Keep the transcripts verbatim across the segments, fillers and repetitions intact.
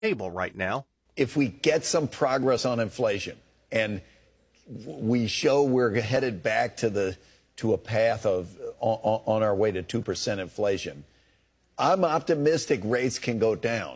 table right now. If we get some progress on inflation and we show we're headed back to the to a path of on, on our way to two percent inflation, I'm optimistic rates can go down.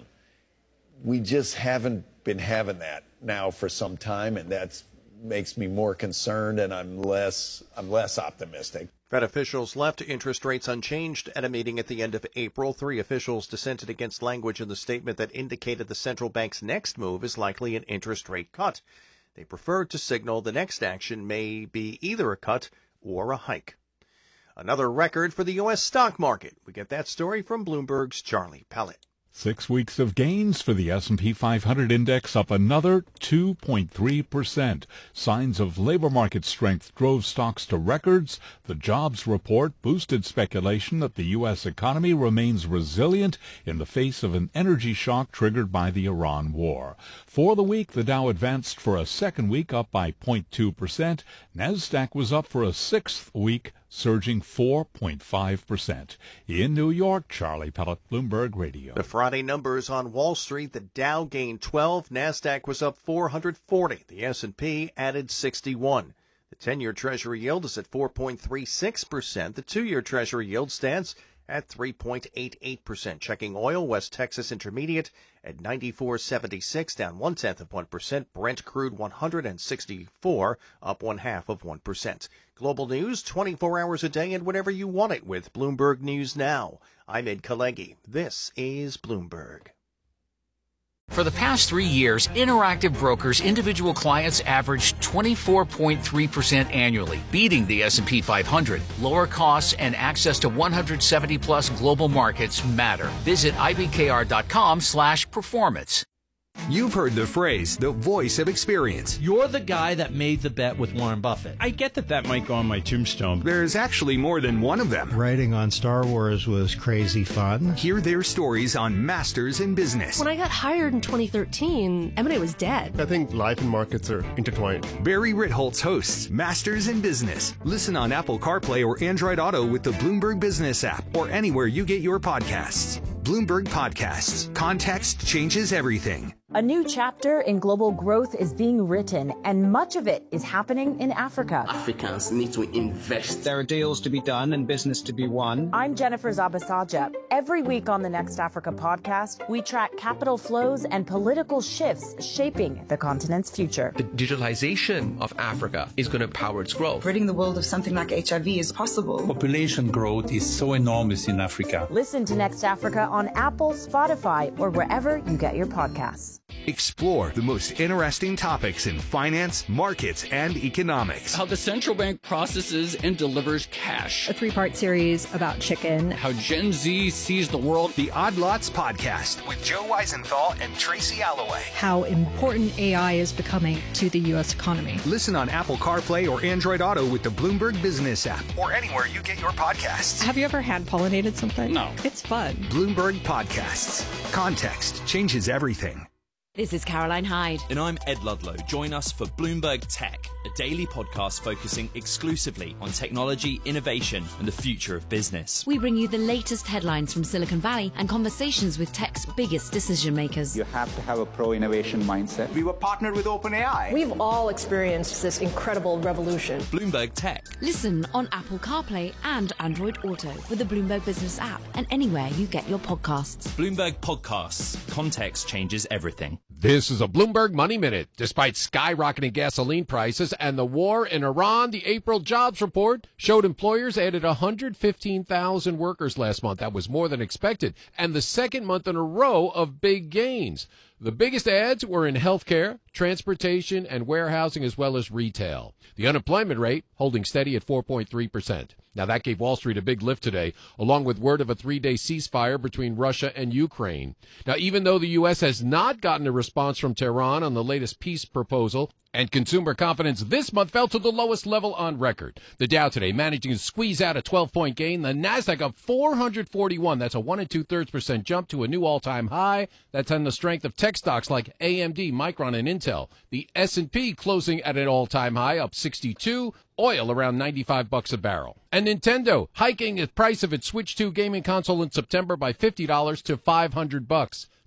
We just haven't been having that now for some time, and that makes me more concerned, and I'm less I'm less optimistic. Fed officials left interest rates unchanged at a meeting at the end of April. Three officials dissented against language in the statement that indicated the central bank's next move is likely an interest rate cut. They preferred to signal the next action may be either a cut or a hike. Another record for the U S stock market. We get that story from Bloomberg's Charlie Pellet. Six weeks of gains for the S and P five hundred index, up another two point three percent. Signs of labor market strength drove stocks to records. The jobs report boosted speculation that the U S economy remains resilient in the face of an energy shock triggered by the Iran war. For the week, the Dow advanced for a second week, up by zero point two percent. NASDAQ was up for a sixth week, surging four point five percent. In New York, Charlie Pellet, Bloomberg Radio. The Friday numbers on Wall Street, the Dow gained twelve, NASDAQ was up four hundred forty, the S and P added sixty-one. The ten-year Treasury yield is at four point three six percent. The two-year Treasury yield stands at three point eight eight percent. Checking oil, West Texas Intermediate at ninety-four seventy-six, down one-tenth of one percent. Brent crude one hundred sixty-four, up one-half of one percent. Global news twenty-four hours a day and whenever you want it with Bloomberg News Now. I'm Ed Kalegi. This is Bloomberg. For the past three years, Interactive Brokers individual clients averaged twenty-four point three percent annually, beating the S and P five hundred. Lower costs and access to one hundred seventy plus global markets matter. Visit ibkr.com slash performance. You've heard the phrase, the voice of experience. You're the guy that made the bet with Warren Buffett. I get that that might go on my tombstone. There's actually more than one of them. Writing on Star Wars was crazy fun. Hear their stories on Masters in Business. When I got hired in twenty thirteen, M and A was dead. I think life and markets are intertwined. Barry Ritholtz hosts Masters in Business. Listen on Apple CarPlay or Android Auto with the Bloomberg Business app or anywhere you get your podcasts. Bloomberg Podcasts. Context changes everything. A new chapter in global growth is being written, and much of it is happening in Africa. Africans need to invest. There are deals to be done and business to be won. I'm Jennifer Zabasaja. Every week on the Next Africa podcast, we track capital flows and political shifts shaping the continent's future. The digitalization of Africa is going to power its growth. Ridding the world of something like H I V is possible. Population growth is so enormous in Africa. Listen to Next Africa on Apple, Spotify, or wherever you get your podcasts. Explore the most interesting topics in finance, markets, and economics. How the central bank processes and delivers cash. A three-part series about chicken. How Gen Z sees the world. The Odd Lots Podcast with Joe Weisenthal and Tracy Alloway. How important A I is becoming to the U S economy. Listen on Apple CarPlay or Android Auto with the Bloomberg Business app or anywhere you get your podcasts. Have you ever hand pollinated something? No. It's fun. Bloomberg Podcasts. Context changes everything. This is Caroline Hyde. And I'm Ed Ludlow. Join us for Bloomberg Tech, a daily podcast focusing exclusively on technology, innovation, and the future of business. We bring you the latest headlines from Silicon Valley and conversations with tech's biggest decision makers. You have to have a pro-innovation mindset. We were partnered with OpenAI. We've all experienced this incredible revolution. Bloomberg Tech. Listen on Apple CarPlay and Android Auto with the Bloomberg Business app and anywhere you get your podcasts. Bloomberg Podcasts. Context changes everything. This is a Bloomberg Money Minute. Despite skyrocketing gasoline prices and the war in Iran, the April jobs report showed employers added one hundred fifteen thousand workers last month. That was more than expected, and the second month in a row of big gains. The biggest adds were in healthcare, transportation, and warehousing, as well as retail. The unemployment rate holding steady at four point three percent. Now, that gave Wall Street a big lift today, along with word of a three-day ceasefire between Russia and Ukraine. Now, even though the U S has not gotten a response from Tehran on the latest peace proposal, and consumer confidence this month fell to the lowest level on record. The Dow today managing to squeeze out a twelve-point gain. The Nasdaq up four hundred forty-one. That's a one and two-thirds percent jump to a new all-time high. That's on the strength of tech stocks like A M D, Micron, and Intel. The S and P closing at an all-time high, up sixty-two. Oil around ninety-five bucks a barrel. And Nintendo hiking the price of its Switch two gaming console in September by fifty dollars to five hundred bucks.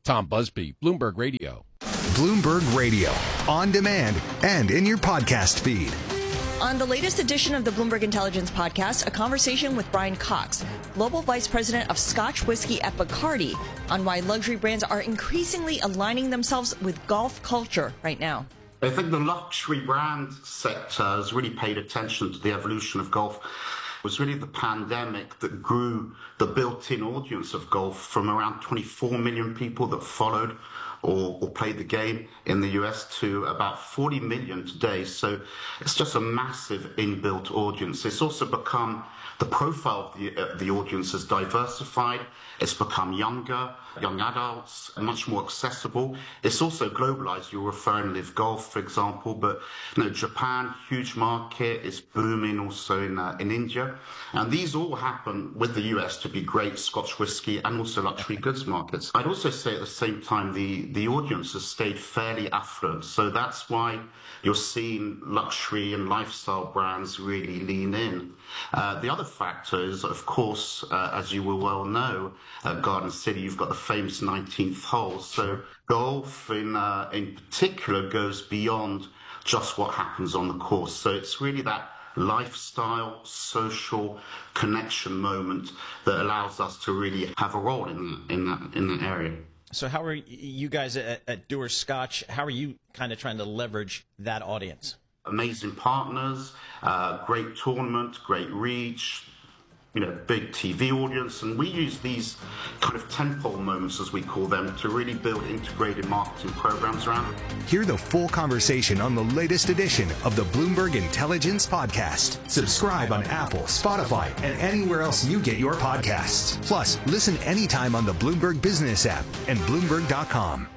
Tom Busby, Bloomberg Radio. Bloomberg Radio, on demand and in your podcast feed. On the latest edition of the Bloomberg Intelligence Podcast, a conversation with Brian Cox, Global Vice President of Scotch Whisky at Bacardi, on why luxury brands are increasingly aligning themselves with golf culture right now. I think the luxury brand sector has really paid attention to the evolution of golf. It was really the pandemic that grew the built-in audience of golf from around twenty-four million people that followed or, or played the game in the U S to about forty million today. So it's just a massive inbuilt audience. It's also become, the profile of the, uh, the audience has diversified. It's become younger, young adults, and much more accessible. It's also globalized. You're referring Live Golf, for example, but you know, Japan, huge market, is booming also in uh, in India. And these all happen with the U S to be great Scotch whisky and also luxury goods markets. I'd also say at the same time, the, the audience has stayed fairly affluent. So that's why you're seeing luxury and lifestyle brands really lean in. Uh, the other factor is, of course, uh, as you will well know, at Garden City, you've got the famous nineteenth hole. So golf in uh, in particular goes beyond just what happens on the course. So it's really that lifestyle, social connection moment that allows us to really have a role in in that in that area. So how are you guys at, at Dewar's Scotch, how are you kind of trying to leverage that audience? Amazing partners, uh, great tournament, great reach, you know, big T V audience, and we use these kind of tentpole moments, as we call them, to really build integrated marketing programs around it. Hear the full conversation on the latest edition of the Bloomberg Intelligence Podcast. Subscribe on Apple, Spotify, and anywhere else you get your podcasts. Plus, listen anytime on the Bloomberg Business app and Bloomberg dot com.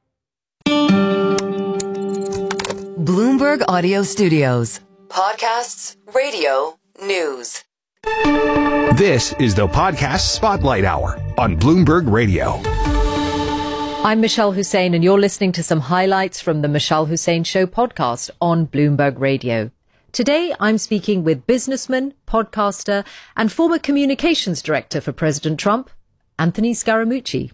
Bloomberg Audio Studios. Podcasts, radio, news. This is the Podcast Spotlight Hour on Bloomberg Radio. I'm Michelle Hussein, and you're listening to some highlights from the Michelle Hussein Show podcast on Bloomberg Radio. Today, I'm speaking with businessman, podcaster, and former communications director for President Trump, Anthony Scaramucci.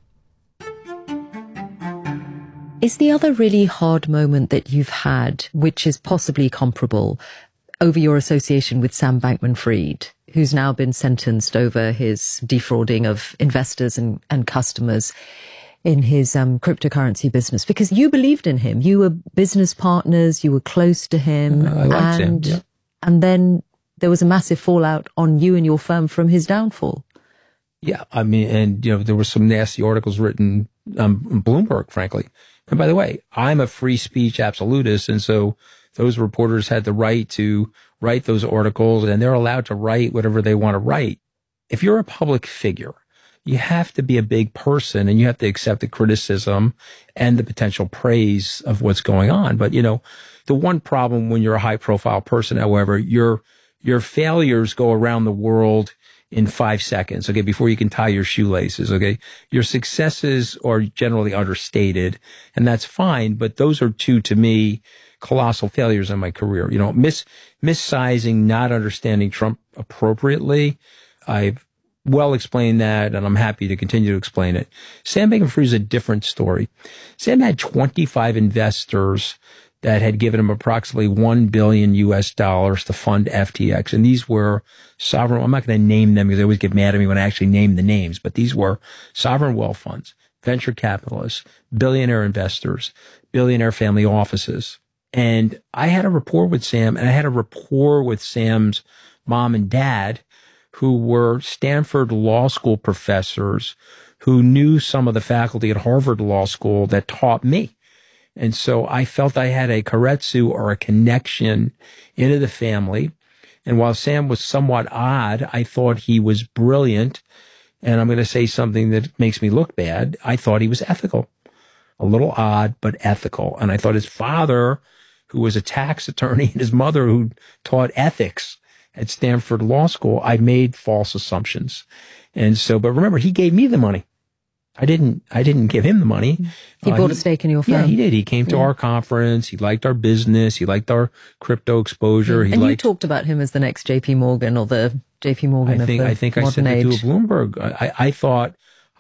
Is the other really hard moment that you've had, which is possibly comparable, over your association with Sam Bankman-Fried, who's now been sentenced over his defrauding of investors and, and customers in his um, cryptocurrency business? Because you believed in him. You were business partners. You were close to him. I liked and, him. Yeah. And then there was a massive fallout on you and your firm from his downfall. Yeah, I mean, and, you know, there were some nasty articles written on Bloomberg, frankly. And by the way, I'm a free speech absolutist, and so those reporters had the right to write those articles, and they're allowed to write whatever they want to write. If you're a public figure, you have to be a big person, and you have to accept the criticism and the potential praise of what's going on. But, you know, the one problem when you're a high-profile person, however, your your failures go around the world in five seconds, okay, before you can tie your shoelaces, okay? Your successes are generally understated, and that's fine, but those are two, to me, colossal failures in my career. You know, miss, missizing, not understanding Trump appropriately. I've well explained that, and I'm happy to continue to explain it. Sam Bankman-Fried is a different story. Sam had twenty-five investors that had given him approximately one billion U S dollars to fund F T X. And these were sovereign, I'm not going to name them because they always get mad at me when I actually name the names, but these were sovereign wealth funds, venture capitalists, billionaire investors, billionaire family offices. And I had a rapport with Sam, and I had a rapport with Sam's mom and dad, who were Stanford Law School professors who knew some of the faculty at Harvard Law School that taught me. And so I felt I had a karetsu, or a connection, into the family. And while Sam was somewhat odd, I thought he was brilliant. And I'm going to say something that makes me look bad. I thought he was ethical. A little odd, but ethical. And I thought his father, who was a tax attorney, and his mother, who taught ethics at Stanford Law School, I made false assumptions. And so, but remember, he gave me the money. I didn't, I didn't give him the money. He uh, bought he, a stake in your firm. Yeah, he did. He came to yeah. our conference. He liked our business. He liked our crypto exposure. Yeah. He and liked, you talked about him as the next J P Morgan, or the J P Morgan I think, of the I think modern I said age. that to Bloomberg. I, I thought,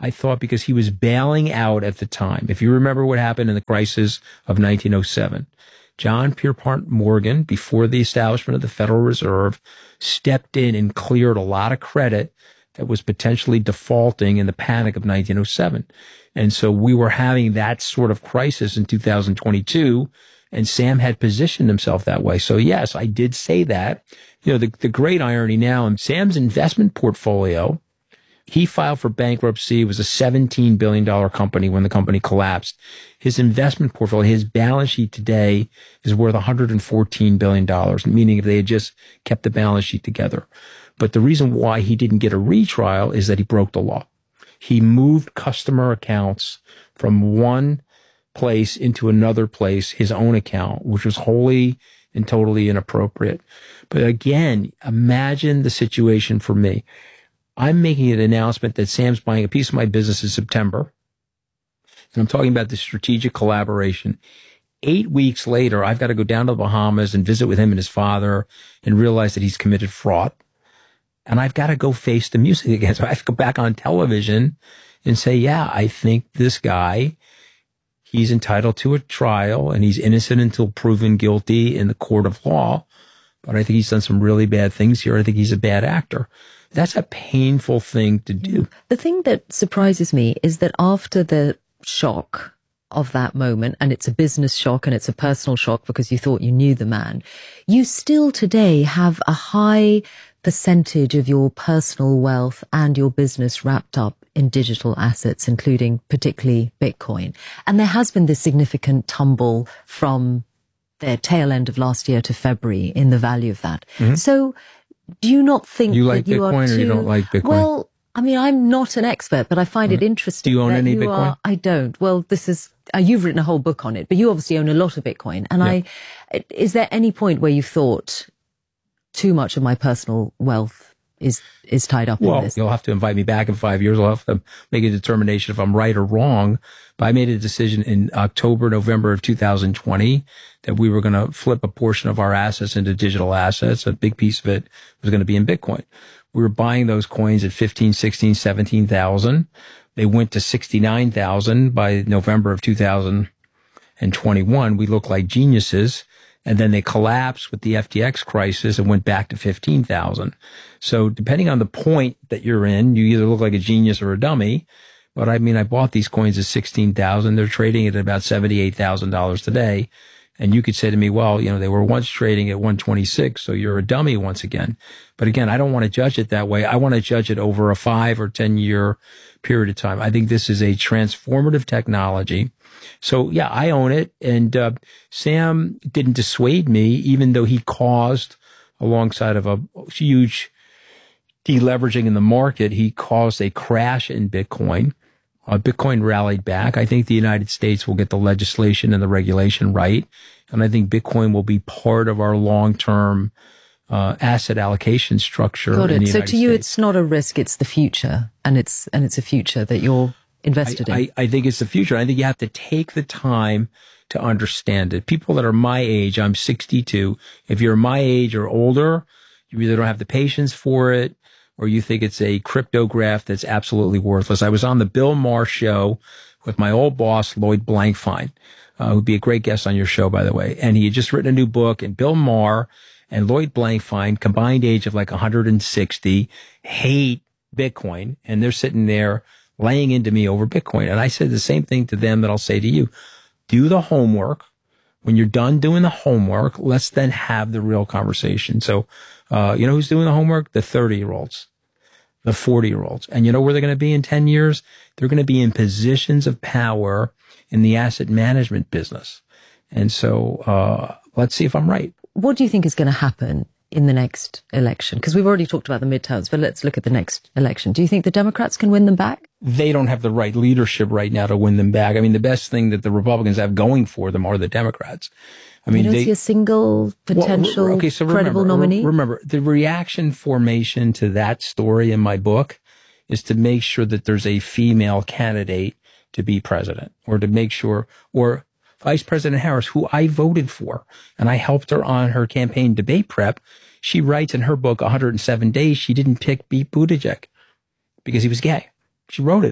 I thought, because he was bailing out at the time. If you remember what happened in the crisis of nineteen oh seven, John Pierpont Morgan, before the establishment of the Federal Reserve, stepped in and cleared a lot of credit that was potentially defaulting in the panic of nineteen oh seven. And so we were having that sort of crisis in two thousand twenty-two, and Sam had positioned himself that way. So yes, I did say that. You know, the, the great irony now in Sam's investment portfolio, he filed for bankruptcy. It was a seventeen billion dollars company when the company collapsed. His investment portfolio, his balance sheet today is worth one hundred fourteen billion dollars, meaning if they had just kept the balance sheet together. But the reason why he didn't get a retrial is that he broke the law. He moved customer accounts from one place into another place, his own account, which was wholly and totally inappropriate. But again, imagine the situation for me. I'm making an announcement that Sam's buying a piece of my business in September. And I'm talking about the strategic collaboration. Eight weeks later, I've got to go down to the Bahamas and visit with him and his father and realize that he's committed fraud. And I've got to go face the music again. So I have to go back on television and say, yeah, I think this guy, he's entitled to a trial and he's innocent until proven guilty in the court of law. But I think he's done some really bad things here. I think he's a bad actor. That's a painful thing to do. The thing that surprises me is that after the shock of that moment, and it's a business shock and it's a personal shock because you thought you knew the man, you still today have a high percentage of your personal wealth and your business wrapped up in digital assets, including particularly Bitcoin. And there has been this significant tumble from the tail end of last year to February in the value of that. Mm-hmm. So do you not think you that like you Bitcoin are too, or you don't like Bitcoin? Well, I mean, I'm not an expert, but I find right. it interesting. Do you own that any you Bitcoin? Are, I don't. Well, this is, uh, you've written a whole book on it, but you obviously own a lot of Bitcoin. And yeah. I, is there any point where you've thought too much of my personal wealth is is tied up well, in this? You'll have to invite me back in five years. I'll have to make a determination if I'm right or wrong. But I made a decision in October, November of two thousand twenty that we were going to flip a portion of our assets into digital assets. A big piece of it was going to be in Bitcoin. We were buying those coins at fifteen, sixteen, seventeen thousand. They went to sixty-nine thousand by November of two thousand twenty-one. We looked like geniuses. And then they collapsed with the F T X crisis and went back to fifteen thousand. So depending on the point that you're in, you either look like a genius or a dummy. But I mean, I bought these coins at sixteen thousand. They're trading at about seventy-eight thousand dollars today. And you could say to me, well, you know, they were once trading at one twenty-six. So you're a dummy once again. But again, I don't want to judge it that way. I want to judge it over a five or ten year period of time. I think this is a transformative technology. So yeah, I own it. And uh, Sam didn't dissuade me, even though he caused, alongside of a huge deleveraging in the market, he caused a crash in Bitcoin. Uh, Bitcoin rallied back. I think the United States will get the legislation and the regulation right. And I think Bitcoin will be part of our long-term uh, asset allocation structure. Got it. In the so United to you, States. it's not a risk, it's the future. And it's, and it's a future that you're invested I, in. I, I think it's the future. I think you have to take the time to understand it. People that are my age, I'm sixty-two. If you're my age or older, you either don't have the patience for it or you think it's a cryptograph that's absolutely worthless. I was on the Bill Maher show with my old boss, Lloyd Blankfein, uh, who'd be a great guest on your show, by the way. And he had just written a new book, and Bill Maher and Lloyd Blankfein, combined age of like one hundred sixty, hate Bitcoin. And they're sitting there laying into me over Bitcoin. And I said the same thing to them that I'll say to you. Do the homework. When you're done doing the homework, let's then have the real conversation. So, uh, you know who's doing the homework? The thirty year olds, the forty year olds. And you know where they're going to be in ten years? They're going to be in positions of power in the asset management business. And so, uh, let's see if I'm right. What do you think is going to happen in the next election? Because we've already talked about the midterms, but let's look at the next election. Do you think the Democrats can win them back? They don't have the right leadership right now to win them back. I mean, the best thing that the Republicans have going for them are the Democrats. I mean, you don't they see a single potential well, okay, so credible remember, nominee? Remember, the reaction formation to that story in my book is to make sure that there's a female candidate to be president, or to make sure, or Vice President Harris, who I voted for, and I helped her on her campaign debate prep. She writes in her book, one hundred seven days, she didn't pick Pete Buttigieg because he was gay. She wrote it.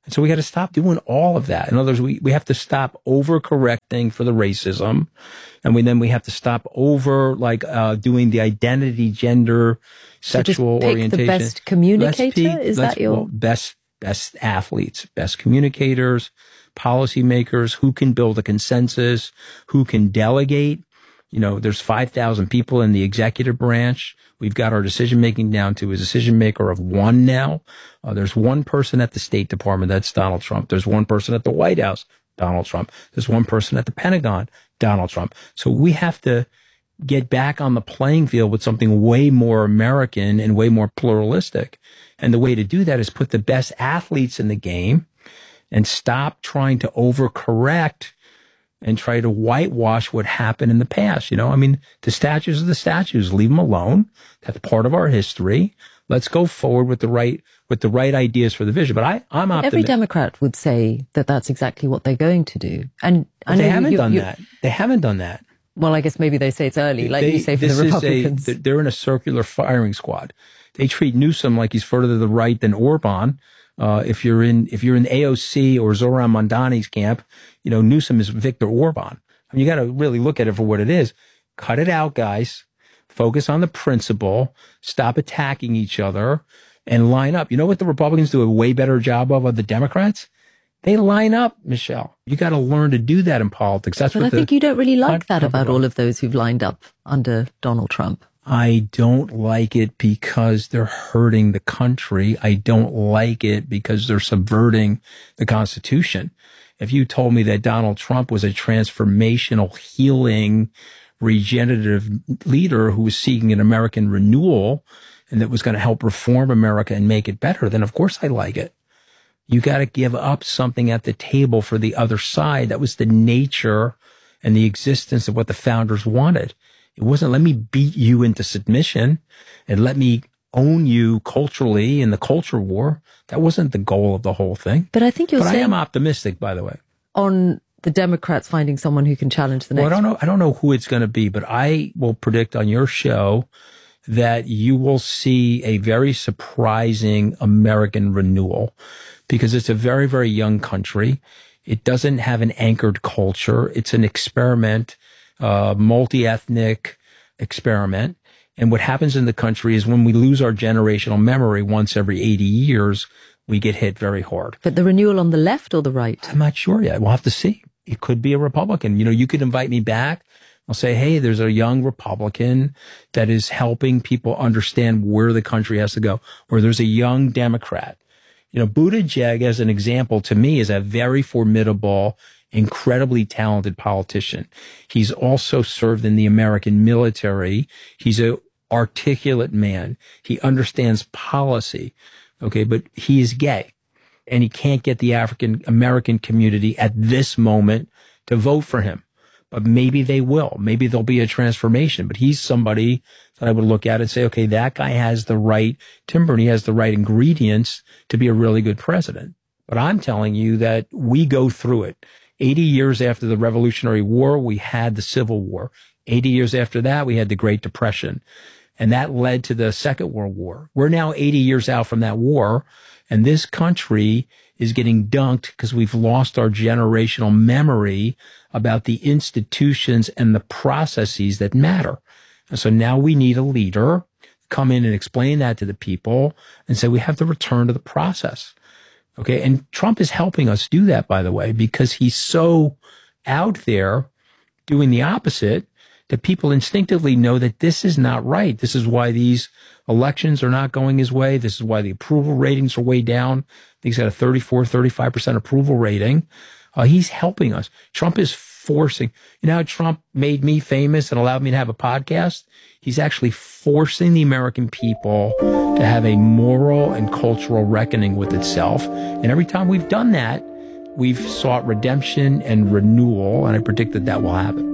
And so we got to stop doing all of that. In other words, we, we have to stop overcorrecting for the racism. And we then we have to stop over like uh, doing the identity, gender, so sexual just pick orientation. The best communicator? Pick, Is that your well, best best athletes, best communicators, policymakers, who can build a consensus, who can delegate. You know, there's five thousand people in the executive branch. We've got our decision making down to a decision maker of one now. Uh, there's one person at the State Department, that's Donald Trump. There's one person at the White House, Donald Trump. There's one person at the Pentagon, Donald Trump. So we have to get back on the playing field with something way more American and way more pluralistic. And the way to do that is put the best athletes in the game and stop trying to overcorrect and try to whitewash what happened in the past. You know, I mean, the statues are the statues. Leave them alone. That's part of our history. Let's go forward with the right, with the right ideas for the vision. But I, I'm optimistic. Every Democrat would say that that's exactly what they're going to do. And I know they haven't you, done you, that. They haven't done that. Well, I guess maybe they say it's early, like they, you say for the Republicans. A, they're in a circular firing squad. They treat Newsom like he's further to the right than Orban. Uh, if you're in, if you're in A O C or Zoran Mondani's camp, you know, Newsom is Viktor Orban. I mean, you got to really look at it for what it is. Cut it out, guys. Focus on the principle. Stop attacking each other and line up. You know what the Republicans do a way better job of, of the Democrats? They line up, Michelle. You got to learn to do that in politics. That's but what I the, think you don't really like that about all of those who've lined up under Donald Trump. I don't like it because they're hurting the country. I don't like it because they're subverting the Constitution. If you told me that Donald Trump was a transformational, healing, regenerative leader who was seeking an American renewal and that was going to help reform America and make it better, then of course I like it. You got to give up something at the table for the other side. That was the nature and the existence of what the founders wanted. It wasn't let me beat you into submission and let me own you culturally in the culture war. That wasn't the goal of the whole thing. But I think you're but saying... I am optimistic, by the way. On the Democrats finding someone who can challenge the next... Well, I don't know, I don't know who it's going to be, but I will predict on your show that you will see a very surprising American renewal because it's a very, very young country. It doesn't have an anchored culture. It's an experiment. Uh, multi-ethnic experiment. And what happens in the country is when we lose our generational memory once every eighty years, we get hit very hard. But the renewal on the left or the right? I'm not sure yet. We'll have to see. It could be a Republican. You know, you could invite me back. I'll say, hey, there's a young Republican that is helping people understand where the country has to go. Or there's a young Democrat. You know, Buttigieg, as an example, to me is a very formidable, incredibly talented politician. He's also served in the American military. He's a articulate man. He understands policy. Okay. But he is gay and he can't get the African American community at this moment to vote for him. But maybe they will. Maybe there'll be a transformation. But he's somebody that I would look at and say, okay, that guy has the right timber and he has the right ingredients to be a really good president. But I'm telling you that we go through it. eighty years after the Revolutionary War, we had the Civil War. eighty years after that, we had the Great Depression. And that led to the Second World War. We're now eighty years out from that war. And this country is getting dunked because we've lost our generational memory about the institutions and the processes that matter. And so now we need a leader come in and explain that to the people and say we have to return to the process. Okay. And Trump is helping us do that, by the way, because he's so out there doing the opposite that people instinctively know that this is not right. This is why these elections are not going his way. This is why the approval ratings are way down. I think he's got a thirty-four, thirty-five percent approval rating. Uh, he's helping us. Trump is forcing, you know how Trump made me famous and allowed me to have a podcast? He's actually forcing the American people to have a moral and cultural reckoning with itself. And every time we've done that, we've sought redemption and renewal. And I predict that that will happen.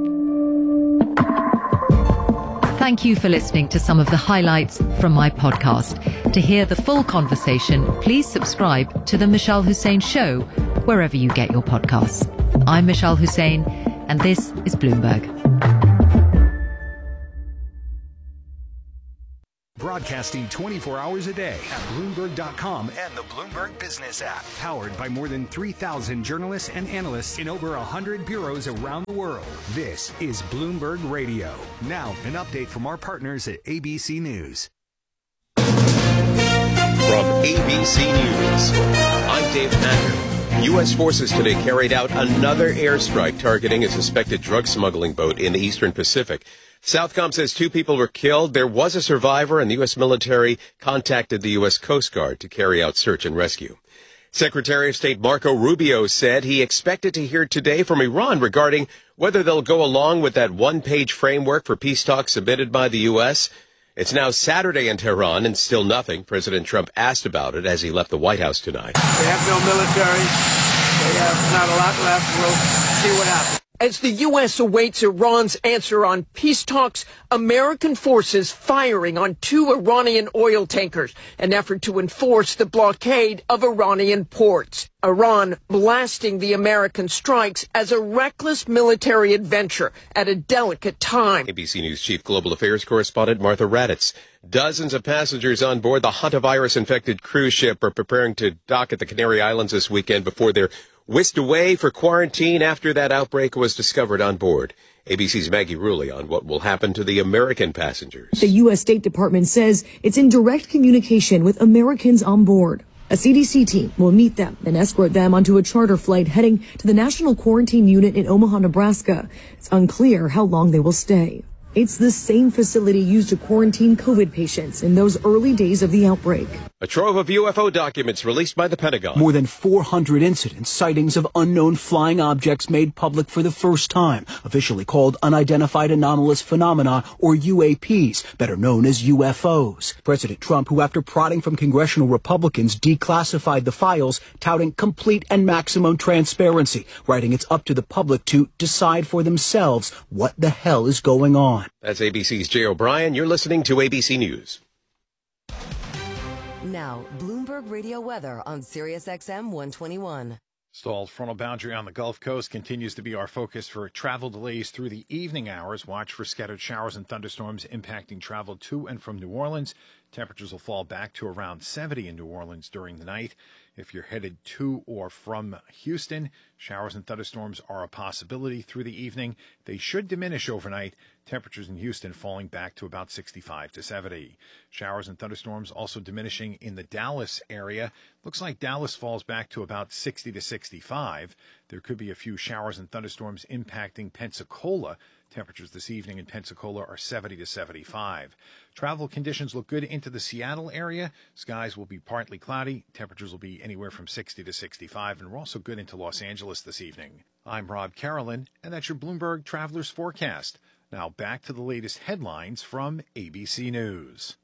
Thank you for listening to some of the highlights from my podcast. To hear the full conversation, please subscribe to The Michelle Hussein Show, wherever you get your podcasts. I'm Michelle Hussein, and this is Bloomberg. broadcasting twenty-four hours a day at Bloomberg dot com and the Bloomberg Business app. Powered by more than three thousand journalists and analysts in over one hundred bureaus around the world. This is Bloomberg Radio. Now, an update from our partners at A B C News. From A B C News, I'm Dave Packer. U S forces today carried out another airstrike targeting a suspected drug smuggling boat in the eastern Pacific. Southcom says two people were killed. There was a survivor, and the U S military contacted the U S Coast Guard to carry out search and rescue. Secretary of State Marco Rubio said he expected to hear today from Iran regarding whether they'll go along with that one-page framework for peace talks submitted by the U S. It's now Saturday in Tehran and still nothing. President Trump asked about it as he left the White House tonight. They have no military. They have not a lot left. We'll see what happens. As the U S awaits Iran's answer on peace talks, American forces firing on two Iranian oil tankers, an effort to enforce the blockade of Iranian ports. Iran blasting the American strikes as a reckless military adventure at a delicate time. A B C News Chief Global Affairs Correspondent Martha Raddatz. Dozens of passengers on board the hantavirus-infected cruise ship are preparing to dock at the Canary Islands this weekend before they're whisked away for quarantine after that outbreak was discovered on board. A B C's Maggie Rulli on what will happen to the American passengers. The U S State Department says it's in direct communication with Americans on board. A C D C team will meet them and escort them onto a charter flight heading to the National Quarantine Unit in Omaha, Nebraska. It's unclear how long they will stay. It's the same facility used to quarantine COVID patients in those early days of the outbreak. A trove of U F O documents released by the Pentagon. More than four hundred incidents, sightings of unknown flying objects made public for the first time, officially called Unidentified Anomalous Phenomena, or U A Ps, better known as U F Os. President Trump, who after prodding from congressional Republicans, declassified the files, touting complete and maximum transparency, writing it's up to the public to decide for themselves what the hell is going on. That's A B C's Jay O'Brien. You're listening to A B C News. Now, Bloomberg Radio weather on Sirius X M one twenty-one. Stalled frontal boundary on the Gulf Coast continues to be our focus for travel delays through the evening hours. Watch for scattered showers and thunderstorms impacting travel to and from New Orleans. Temperatures will fall back to around seventy in New Orleans during the night. If you're headed to or from Houston, showers and thunderstorms are a possibility through the evening. They should diminish overnight. Temperatures in Houston falling back to about sixty-five to seventy. Showers and thunderstorms also diminishing in the Dallas area. Looks like Dallas falls back to about sixty to sixty-five. There could be a few showers and thunderstorms impacting Pensacola. Temperatures this evening in Pensacola are seventy to seventy-five. Travel conditions look good into the Seattle area. Skies will be partly cloudy. Temperatures will be anywhere from sixty to sixty-five, and we're also good into Los Angeles this evening. I'm Rob Carolyn, and that's your Bloomberg Travelers Forecast. Now back to the latest headlines from A B C News.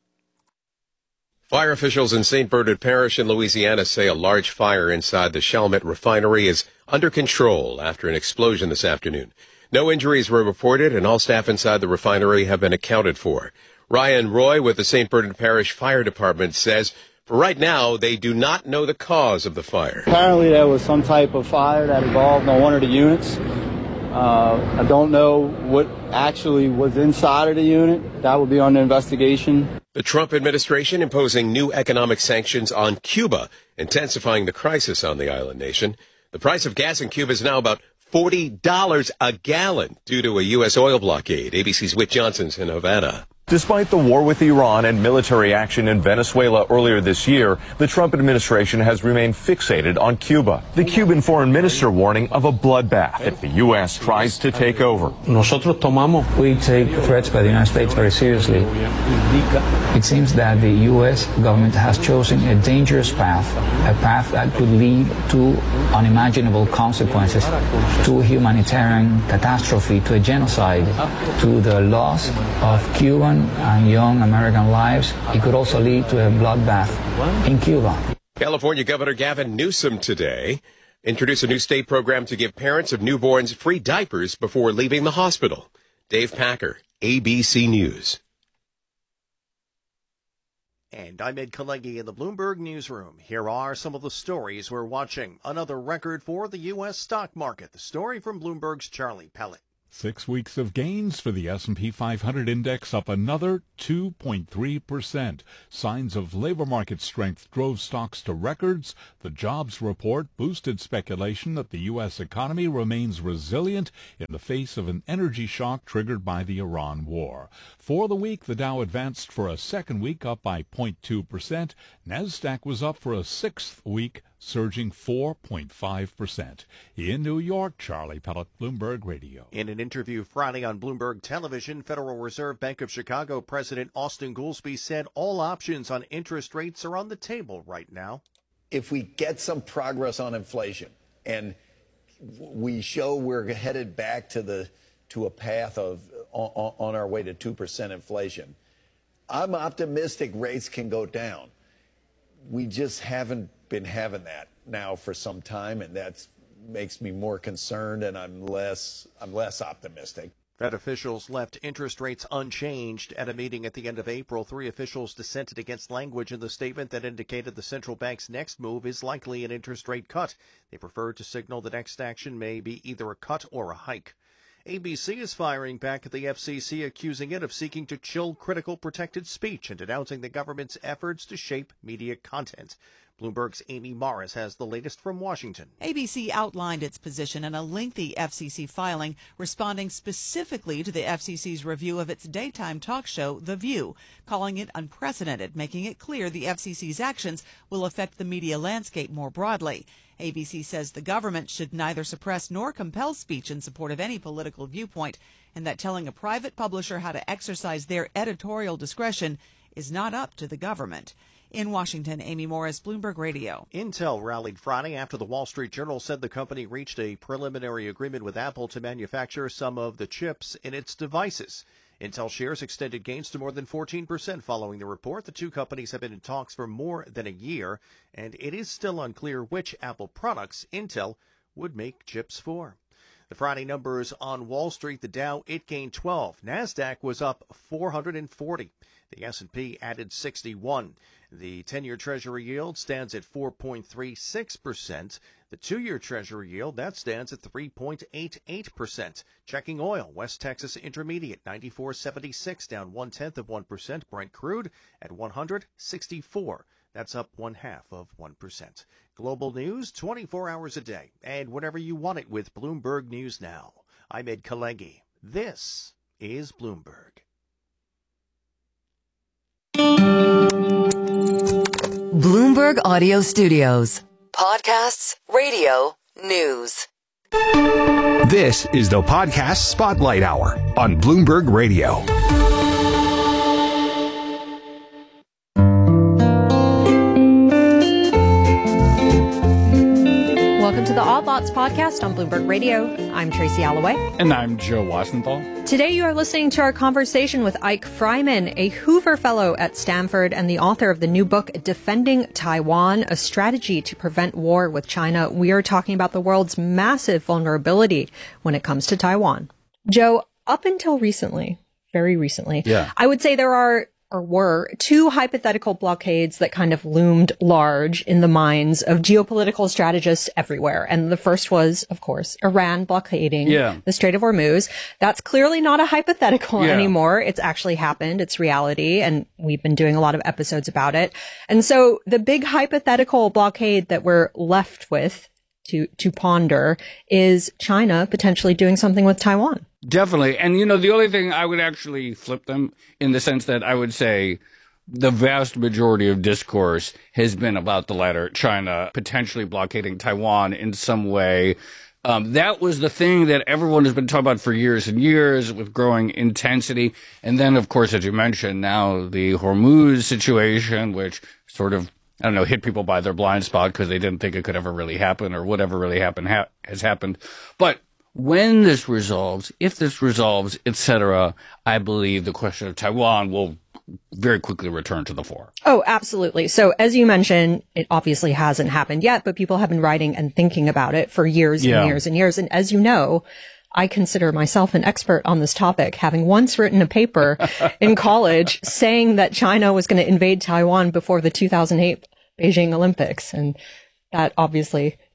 Fire officials in Saint Bernard Parish in Louisiana say a large fire inside the Chalmette refinery is under control after an explosion this afternoon. No injuries were reported, and all staff inside the refinery have been accounted for. Ryan Roy with the Saint Bernard Parish Fire Department says for right now they do not know the cause of the fire. Apparently there was some type of fire that involved on one of the units. Uh, I don't know what actually was inside of the unit. That would be under investigation. The Trump administration imposing new economic sanctions on Cuba, intensifying the crisis on the island nation. The price of gas in Cuba is now about forty dollars a gallon due to a U S oil blockade. A B C's Whit Johnson's in Havana. Despite the war with Iran and military action in Venezuela earlier this year, the Trump administration has remained fixated on Cuba. The Cuban foreign minister warning of a bloodbath if the U S tries to take over. Nosotros tomamos, we take threats by the United States very seriously. It seems that the U S government has chosen a dangerous path, a path that could lead to unimaginable consequences, to a humanitarian catastrophe, to a genocide, to the loss of Cuban and young American lives. It could also lead to a bloodbath in Cuba. California Governor Gavin Newsom today introduced a new state program to give parents of newborns free diapers before leaving the hospital. Dave Packer, A B C News. And I'm Ed Kalegi in the Bloomberg Newsroom. Here are some of the stories we're watching. Another record for the U S stock market. The story from Bloomberg's Charlie Pellet. Six weeks of gains for the S and P five hundred index, up another two point three percent. Signs of labor market strength drove stocks to records. The jobs report boosted speculation that the U S economy remains resilient in the face of an energy shock triggered by the Iran war. For the week, the Dow advanced for a second week, up by zero point two percent. NASDAQ was up for a sixth week, surging four point five percent. In New York, Charlie Pellet, Bloomberg Radio. In an interview Friday on Bloomberg Television, Federal Reserve Bank of Chicago President Austin Goolsbee said all options on interest rates are on the table right now. If we get some progress on inflation and we show we're headed back to the to a path of on, on our way to two percent inflation, I'm optimistic rates can go down. We just haven't been having that now for some time, and that makes me more concerned, and I'm less I'm less optimistic. Fed officials left interest rates unchanged at a meeting at the end of April. Three officials dissented against language in the statement that indicated the central bank's next move is likely an interest rate cut. They preferred to signal the next action may be either a cut or a hike. A B C is firing back at the F C C, accusing it of seeking to chill critical protected speech and denouncing the government's efforts to shape media content. Bloomberg's Amy Morris has the latest from Washington. A B C outlined its position in a lengthy F C C filing, responding specifically to the F C C's review of its daytime talk show, The View, calling it unprecedented, making it clear the F C C's actions will affect the media landscape more broadly. A B C says the government should neither suppress nor compel speech in support of any political viewpoint, and that telling a private publisher how to exercise their editorial discretion is not up to the government. In Washington, Amy Morris, Bloomberg Radio. Intel rallied Friday after the Wall Street Journal said the company reached a preliminary agreement with Apple to manufacture some of the chips in its devices. Intel shares extended gains to more than fourteen percent following the report. The two companies have been in talks for more than a year, and it is still unclear which Apple products Intel would make chips for. The Friday numbers on Wall Street, the Dow, it gained twelve. NASDAQ was up four hundred forty. The S and P added sixty-one. The ten-year Treasury yield stands at four point three six percent. The two-year Treasury yield, that stands at three point eight eight percent. Checking oil, West Texas Intermediate, ninety-four seventy-six, down one-tenth of one percent. Brent crude at one hundred sixty-four. That's up one-half of one percent. Global news, twenty-four hours a day, and whenever you want it with Bloomberg News Now. I'm Ed Kalegi. This is Bloomberg. Bloomberg Audio Studios. Podcasts, radio, news. This is the Podcast Spotlight Hour on Bloomberg Radio. Welcome to the Odd Lots podcast on Bloomberg Radio. I'm Tracy Alloway. And I'm Joe Wasenthal. Today you are listening to our conversation with Ike Fryman, a Hoover Fellow at Stanford and the author of the new book, Defending Taiwan, A Strategy to Prevent War with China. We are talking about the world's massive vulnerability when it comes to Taiwan. Joe, up until recently, very recently, yeah. I would say there are or were two hypothetical blockades that kind of loomed large in the minds of geopolitical strategists everywhere. And the first was, of course, Iran blockading yeah. the Strait of Hormuz. That's clearly not a hypothetical yeah. anymore. It's actually happened. It's reality. And we've been doing a lot of episodes about it. And so the big hypothetical blockade that we're left with to, to ponder is China potentially doing something with Taiwan. Definitely. And, you know, the only thing I would actually flip them in the sense that I would say the vast majority of discourse has been about the latter, China potentially blockading Taiwan in some way. Um, that was the thing that everyone has been talking about for years and years with growing intensity. And then, of course, as you mentioned, now the Hormuz situation, which sort of, I don't know, hit people by their blind spot because they didn't think it could ever really happen or whatever really happened ha- has happened. But when this resolves, if this resolves, et cetera, I believe the question of Taiwan will very quickly return to the fore. Oh, absolutely. So as you mentioned, it obviously hasn't happened yet, but people have been writing and thinking about it for years yeah. and years and years. And as you know, I consider myself an expert on this topic, having once written a paper in college saying that China was going to invade Taiwan before the two thousand eight Beijing Olympics. And that obviously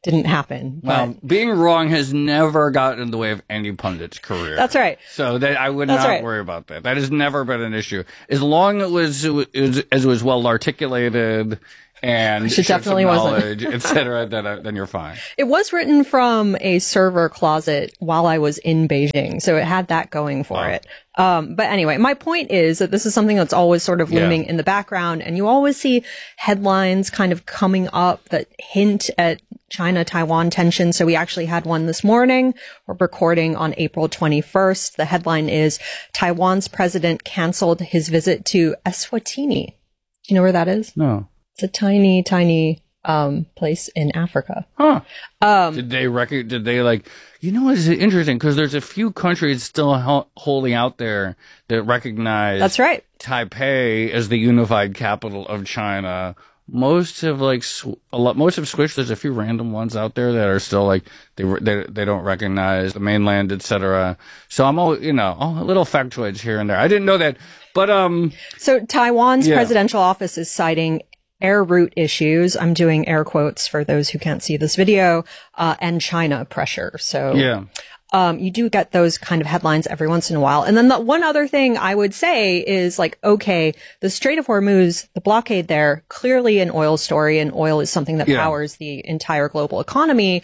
didn't happen. Well, but... being wrong has never gotten in the way of any pundit's career. That's right. So that I would That's not right. worry about that. That has never been an issue. As long as it was, it was as it was well articulated and Which it definitely knowledge, wasn't. et cetera, then, uh, then you're fine. It was written from a server closet while I was in Beijing, so it had that going for Oh. it. Um, but anyway, my point is that this is something that's always sort of Yeah. looming in the background, and you always see headlines kind of coming up that hint at China-Taiwan tension. So we actually had one this morning. We're recording on April twenty-first. The headline is, Taiwan's president canceled his visit to Eswatini. Do you know where that is? No. It's a tiny, tiny um, place in Africa. Huh. Um, did they rec- Did they like? You know what is interesting? Because there's a few countries still ho- holding out there that recognize That's right. Taipei as the unified capital of China. Most have like sw- a lot. Most have switched. There's a few random ones out there that are still like they they they don't recognize the mainland, et cetera. So I'm all you know, all little factoids here and there. I didn't know that, but um. So Taiwan's Yeah. presidential office is citing air route issues. I'm doing air quotes for those who can't see this video, uh, and China pressure. So Yeah. Um, you do get those kind of headlines every once in a while. And then the one other thing I would say is like, okay, the Strait of Hormuz, the blockade there, clearly an oil story, and oil is something that Yeah. powers the entire global economy.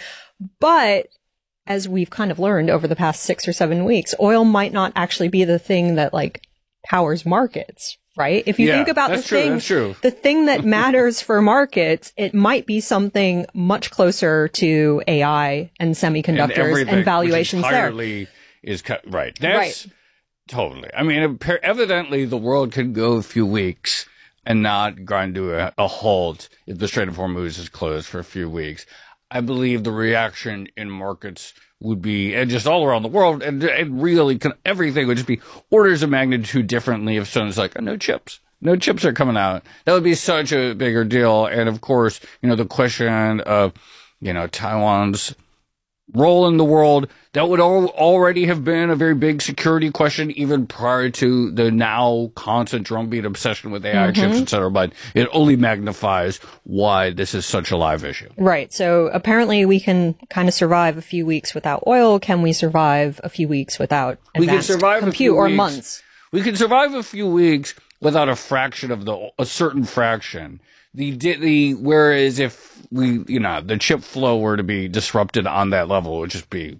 But as we've kind of learned over the past six or seven weeks, oil might not actually be the thing that like powers markets. Right? If you Yeah, think about the that's true, thing, that's true. the thing that matters for markets, it might be something much closer to A I and semiconductors everything, and, valuations which there. entirely is cut right. That's totally. I mean, appa- evidently the world could go a few weeks and not grind to a, a halt if the Strait of Hormuz is closed for a few weeks. I believe the reaction in markets would be, and just all around the world, and, and really can, everything would just be orders of magnitude differently if someone's like, oh, no chips. No chips are coming out. That would be such a bigger deal. And of course, you know, the question of, you know, Taiwan's role in the world, that would al- already have been a very big security question even prior to the now constant drumbeat obsession with A I Mhm. chips, et cetera. But it only magnifies why this is such a live issue. Right. So apparently we can kind of survive a few weeks without oil. Can we survive a few weeks without We can advanced survive a compute few or weeks. months? We can survive a few weeks without a fraction of the, a certain fraction. The, the, whereas if we, you know, the chip flow were to be disrupted on that level, it would just be,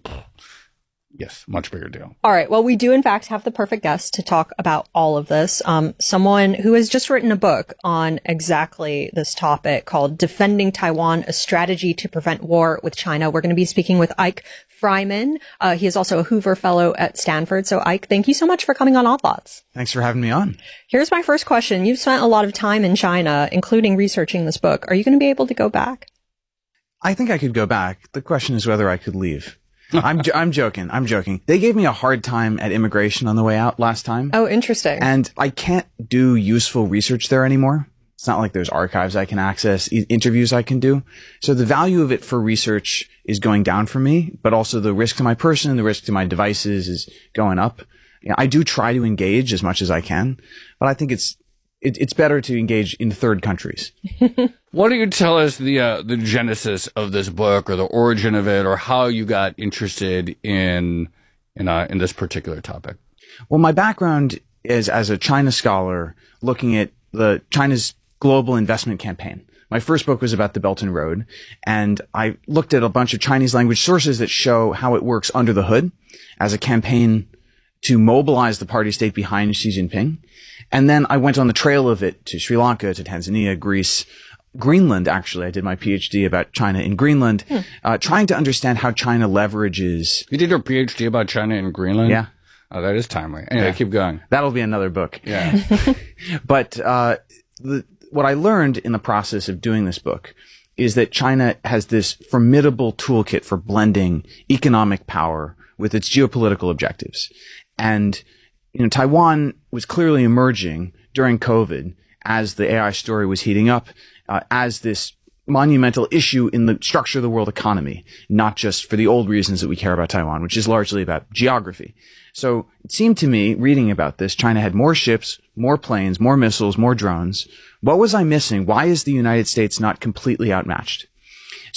yes, much bigger deal. All right. Well, we do, in fact, have the perfect guest to talk about all of this. Um, someone who has just written a book on exactly this topic called Defending Taiwan, A Strategy to Prevent War with China. We're going to be speaking with Ike Fryman. Uh, he is also a Hoover Fellow at Stanford. So, Ike, thank you so much for coming on Odd Lots. Thanks for having me on. Here's my first question. You've spent a lot of time in China, including researching this book. Are you going to be able to go back? I think I could go back. The question is whether I could leave. I'm jo- I'm joking. I'm joking. They gave me a hard time at immigration on the way out last time. Oh, interesting. And I can't do useful research there anymore. It's not like there's archives I can access, e- interviews I can do. So the value of it for research is going down for me, but also the risk to my person, the risk to my devices is going up. You know, I do try to engage as much as I can, but I think it's it, it's better to engage in third countries. Why don't you tell us the uh, the genesis of this book, or the origin of it, or how you got interested in in uh, in this particular topic? Well, my background is as a China scholar looking at the China's global investment campaign. My first book was about the Belt and Road, and I looked at a bunch of Chinese language sources that show how it works under the hood as a campaign to mobilize the party state behind Xi Jinping. And then I went on the trail of it to Sri Lanka, to Tanzania, Greece, Greenland, actually. I did my PhD about China in Greenland, hmm. uh, trying to understand how China leverages... You did your PhD about China in Greenland? Yeah. Oh, that is timely. Anyway, yeah. keep going. That'll be another book. Yeah. But uh, the, what I learned in the process of doing this book is that China has this formidable toolkit for blending economic power with its geopolitical objectives. And you know, Taiwan was clearly emerging during COVID as the A I story was heating up, uh, as this monumental issue in the structure of the world economy, not just for the old reasons that we care about Taiwan, which is largely about geography. So it seemed to me, reading about this, China had more ships, more planes, more missiles, more drones. What was I missing? Why is the United States not completely outmatched? So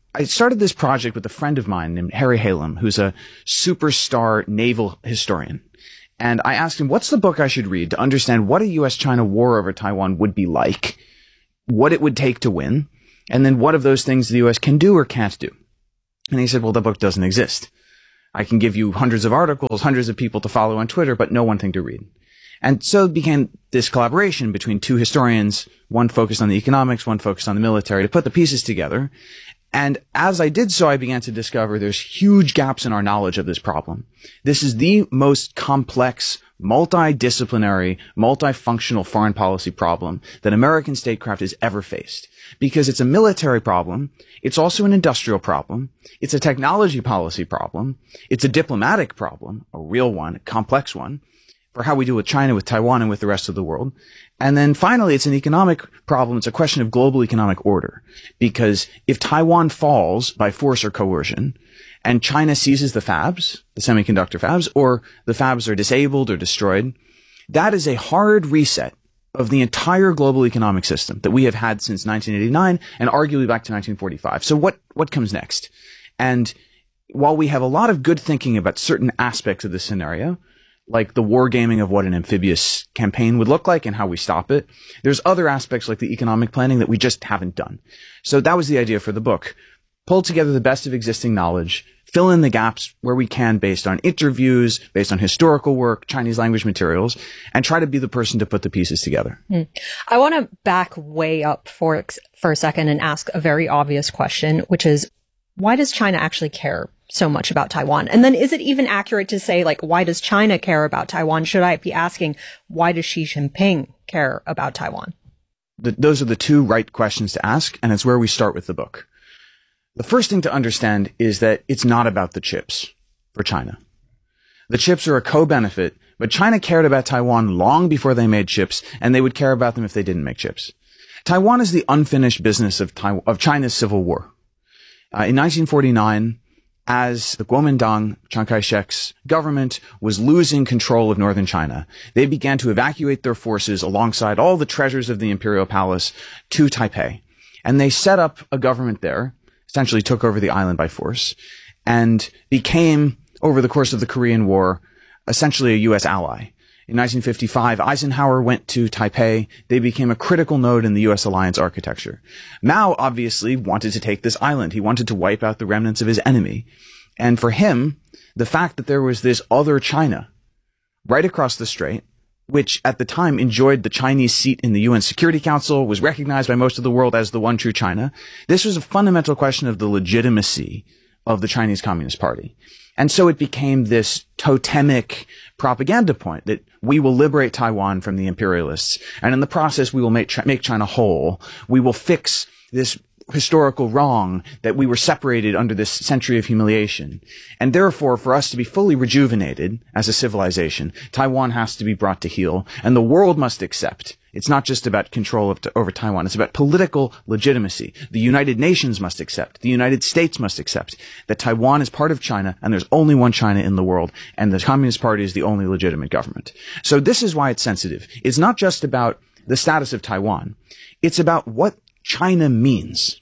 I started this project with a friend of mine named Harry Halem, who's a superstar naval historian. And I asked him, what's the book I should read to understand what a U S China war over Taiwan would be like, what it would take to win, and then what of those things the U S can do or can't do? And he said, well, the book doesn't exist. I can give you hundreds of articles, hundreds of people to follow on Twitter, but no one thing to read. And so it became this collaboration between two historians, one focused on the economics, one focused on the military, to put the pieces together. And as I did so, I began to discover there's huge gaps in our knowledge of this problem. This is the most complex, multidisciplinary, multifunctional foreign policy problem that American statecraft has ever faced. Because it's a military problem, it's also an industrial problem, it's a technology policy problem, it's a diplomatic problem, a real one, a complex one, for how we deal with China, with Taiwan, and with the rest of the world. And then finally, it's an economic problem. It's a question of global economic order. Because if Taiwan falls by force or coercion, and China seizes the fabs, the semiconductor fabs, or the fabs are disabled or destroyed, that is a hard reset of the entire global economic system that we have had since nineteen eighty-nine and arguably back to nineteen forty-five. So what, what comes next? And while we have a lot of good thinking about certain aspects of this scenario, like the wargaming of what an amphibious campaign would look like and how we stop it, there's other aspects like the economic planning that we just haven't done. So that was the idea for the book. Pull together the best of existing knowledge, fill in the gaps where we can based on interviews, based on historical work, Chinese language materials, and try to be the person to put the pieces together. Mm. I want to back way up for, for a second and ask a very obvious question, which is, why does China actually care so much about Taiwan? And then is it even accurate to say, like, why does China care about Taiwan? Should I be asking, why does Xi Jinping care about Taiwan? The, those are the two right questions to ask, and it's where we start with the book. The first thing to understand is that it's not about the chips for China. The chips are a co-benefit, but China cared about Taiwan long before they made chips, and they would care about them if they didn't make chips. Taiwan is the unfinished business of, Taiwan, of China's civil war. Uh, in nineteen forty-nine, as the Kuomintang, Chiang Kai-shek's government was losing control of northern China, they began to evacuate their forces alongside all the treasures of the imperial palace to Taipei. And they set up a government there, essentially took over the island by force, and became, over the course of the Korean War, essentially a U S ally. In nineteen fifty-five, Eisenhower went to Taipei. They became a critical node in the U S alliance architecture. Mao obviously wanted to take this island. He wanted to wipe out the remnants of his enemy. And for him, the fact that there was this other China right across the strait, which at the time enjoyed the Chinese seat in the U N Security Council, was recognized by most of the world as the one true China, this was a fundamental question of the legitimacy of the Chinese Communist Party. And so it became this totemic propaganda point that we will liberate Taiwan from the imperialists. And in the process, we will make, make China whole. We will fix this historical wrong that we were separated under this century of humiliation. And therefore, for us to be fully rejuvenated as a civilization, Taiwan has to be brought to heel. And the world must accept. It's not just about control of, over Taiwan. It's about political legitimacy. The United Nations must accept. The United States must accept that Taiwan is part of China and there's only one China in the world and the Communist Party is the only legitimate government. So this is why it's sensitive. It's not just about the status of Taiwan. It's about what China means.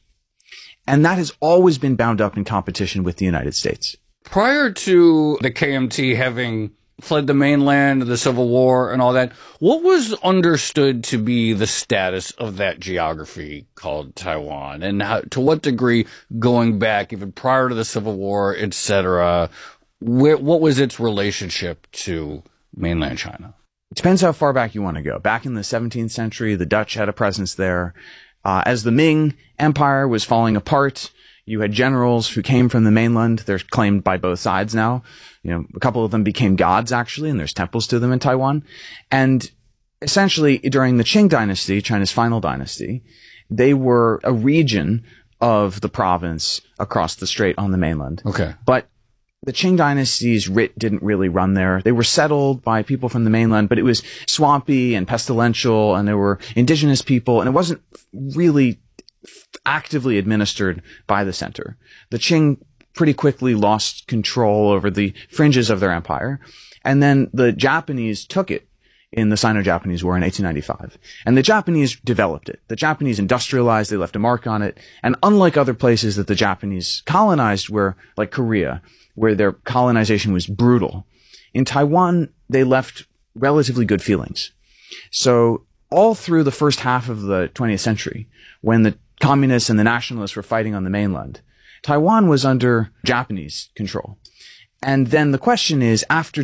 And that has always been bound up in competition with the United States. Prior to the K M T having fled the mainland, the Civil War, and all that, what was understood to be the status of that geography called Taiwan? And how, to what degree, going back even prior to the Civil War, et cetera, where, what was its relationship to mainland China? It depends how far back you want to go. Back in the seventeenth century, the Dutch had a presence there. Uh, as the Ming Empire was falling apart, you had generals who came from the mainland. They're claimed by both sides now. You know, a couple of them became gods, actually, and there's temples to them in Taiwan. And essentially, during the Qing dynasty, China's final dynasty, they were a region of the province across the strait on the mainland. Okay. But the Qing dynasty's writ didn't really run there. They were settled by people from the mainland, but it was swampy and pestilential, and there were indigenous people, and it wasn't really actively administered by the center. The Qing pretty quickly lost control over the fringes of their empire, and then the Japanese took it in the Sino-Japanese War in eighteen ninety-five. And the Japanese developed it. The Japanese industrialized, they left a mark on it. And unlike other places that the Japanese colonized, where, like Korea, where their colonization was brutal, in Taiwan, they left relatively good feelings. So all through the first half of the twentieth century, when the communists and the nationalists were fighting on the mainland, Taiwan was under Japanese control. And then the question is, after